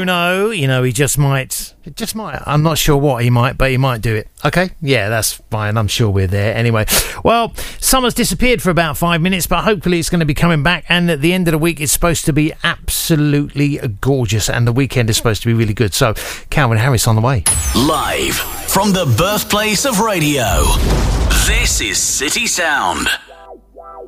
Bruno, you know, he just might. I'm not sure what he might, but he might do it. Okay? Yeah, that's fine. I'm sure we're there. Anyway, well, summer's disappeared for about 5 minutes, but hopefully it's going to be coming back. And at the end of the week, it's supposed to be absolutely gorgeous. And the weekend is supposed to be really good. So, Calvin Harris on the way. Live from the birthplace of radio, this is City Sound.